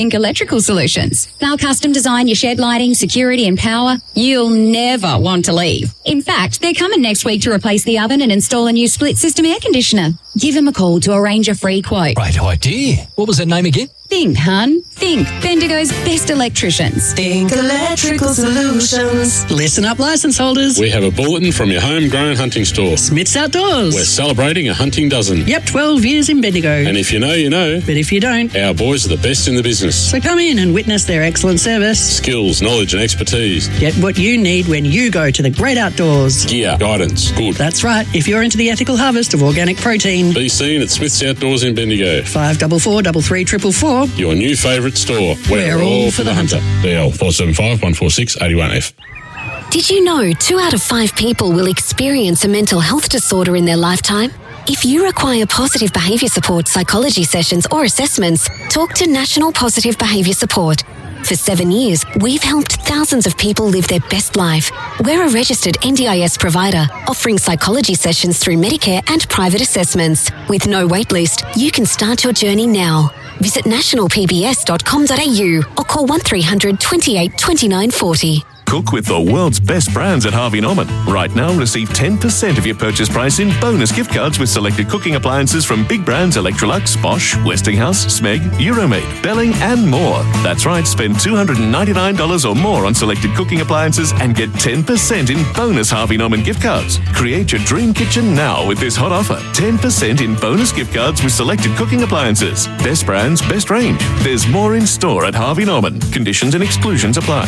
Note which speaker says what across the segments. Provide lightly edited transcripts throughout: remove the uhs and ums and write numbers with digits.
Speaker 1: Think Electrical Solutions. They'll custom design your shed lighting, security and power. You'll never want to leave. In fact, they're coming next week to replace the oven and install a new split system air conditioner. Give them a call to arrange a free quote.
Speaker 2: Great idea. What was that name again?
Speaker 1: Think, hun. Think. Bendigo's best electricians.
Speaker 3: Think Electrical Solutions.
Speaker 4: Listen up, licence holders.
Speaker 5: We have a bulletin from your homegrown hunting store.
Speaker 4: Smith's Outdoors.
Speaker 5: We're celebrating a hunting dozen.
Speaker 4: Yep, 12 years in Bendigo.
Speaker 5: And if you know, you know.
Speaker 4: But if you don't,
Speaker 5: our boys are the best in the business.
Speaker 4: So come in and witness their excellent service.
Speaker 5: Skills, knowledge and expertise.
Speaker 4: Get what you need when you go to the great outdoors.
Speaker 5: Gear, guidance, good.
Speaker 4: That's right. If you're into the ethical harvest of organic protein.
Speaker 5: Be seen at Smith's Outdoors in Bendigo.
Speaker 4: 544 33444.
Speaker 5: Your new favourite store.
Speaker 4: We're all for the hunter.
Speaker 5: BL 475 146 81F.
Speaker 6: Did you know 2 out of 5 people will experience a mental health disorder in their lifetime? If you require positive behaviour support, psychology sessions or assessments, talk to National Positive Behaviour Support. For 7 years, we've helped thousands of people live their best life. We're a registered NDIS provider, offering psychology sessions through Medicare and private assessments. With no wait list, you can start your journey now. Visit nationalpbs.com.au or call 1300 28 29 40.
Speaker 7: Cook with the world's best brands at Harvey Norman. Right now, receive 10% of your purchase price in bonus gift cards with selected cooking appliances from big brands Electrolux, Bosch, Westinghouse, Smeg, Euromade, Belling and more. That's right, spend $299 or more on selected cooking appliances and get 10% in bonus Harvey Norman gift cards. Create your dream kitchen now with this hot offer. 10% in bonus gift cards with selected cooking appliances. Best brands, best range. There's more in store at Harvey Norman. Conditions and exclusions apply.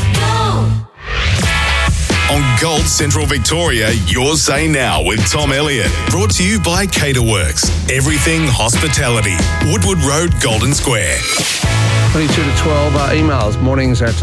Speaker 8: On Gold Central Victoria, your say now with Tom Elliott. Brought to you by Caterworks. Everything hospitality. Woodward Road, Golden Square.
Speaker 9: 22 to 12 emails, mornings at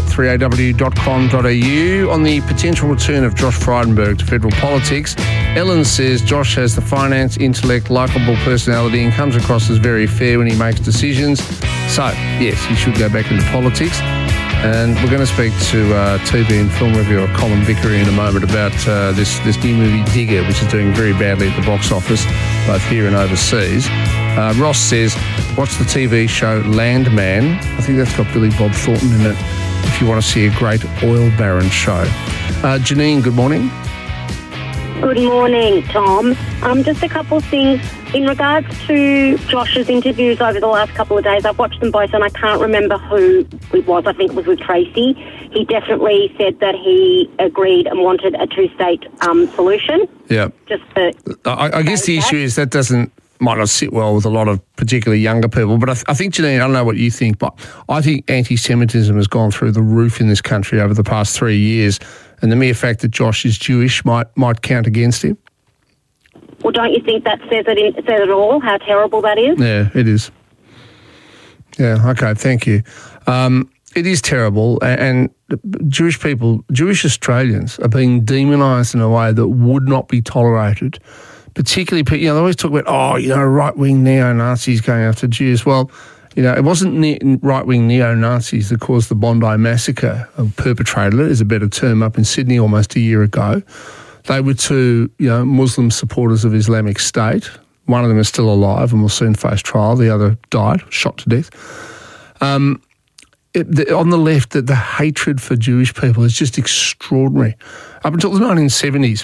Speaker 9: 3aw.com.au. On the potential return of Josh Frydenberg to federal politics, Ellen says Josh has the finance, intellect, likeable personality and comes across as very fair when he makes decisions. So, yes, he should go back into politics. And we're going to speak to TV and film reviewer Colin Vickery in a moment about this new movie Digger, which is doing very badly at the box office, both here and overseas. Ross says, watch the TV show Landman. I think that's got Billy Bob Thornton in it, if you want to see a great oil baron show. Janine, good morning.
Speaker 10: Good morning, Tom. Just a couple of things. In regards to Josh's interviews over the last couple of days, I've watched them both and I can't remember who it was. I think it was with Tracy. He definitely said that he agreed and wanted a two-state solution.
Speaker 9: Yeah. I guess the issue is that might not sit well with a lot of particularly younger people. But I think, Janine, I don't know what you think, but I think anti-Semitism has gone through the roof in this country over the past 3 years, and the mere fact that Josh is Jewish might count against him.
Speaker 10: Well, don't you think that says it all, how terrible that is?
Speaker 9: Yeah, it is. Yeah, okay, thank you. It is terrible, and Jewish people, Jewish Australians are being demonised in a way that would not be tolerated. Particularly, they always talk about, right-wing neo-Nazis going after Jews. Well, it wasn't right-wing neo-Nazis that caused the Bondi massacre, or perpetrated it, is a better term, up in Sydney almost a year ago. They were two, Muslim supporters of Islamic State. One of them is still alive and will soon face trial. The other died, shot to death. On the left, the hatred for Jewish people is just extraordinary. Up until the 1970s,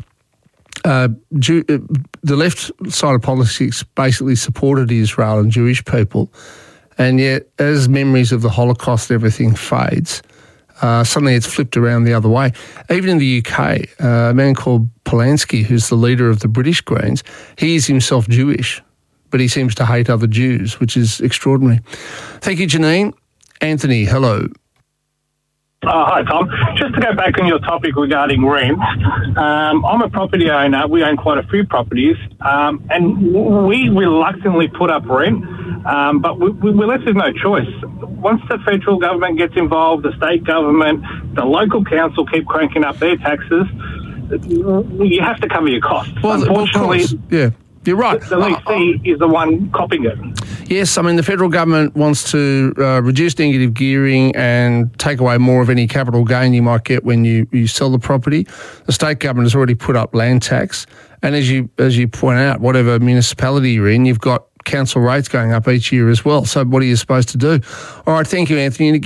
Speaker 9: the left side of politics basically supported Israel and Jewish people. And yet, as memories of the Holocaust and everything fades, suddenly it's flipped around the other way. Even in the UK, a man called Polanski, who's the leader of the British Greens, he is himself Jewish, but he seems to hate other Jews, which is extraordinary. Thank you, Janine. Anthony, hello.
Speaker 11: Hi, Tom. Just to go back on your topic regarding rent, I'm a property owner. We own quite a few properties, and we reluctantly put up rent, but we're left with no choice. Once the federal government gets involved, the state government, the local council keep cranking up their taxes, you have to cover your costs.
Speaker 9: Well,
Speaker 11: unfortunately,
Speaker 9: yeah. You're right.
Speaker 11: The lessee is the one copping it.
Speaker 9: Yes, I mean, the federal government wants to reduce negative gearing and take away more of any capital gain you might get when you sell the property. The state government has already put up land tax. And as you point out, whatever municipality you're in, you've got council rates going up each year as well. So what are you supposed to do? All right, thank you, Anthony.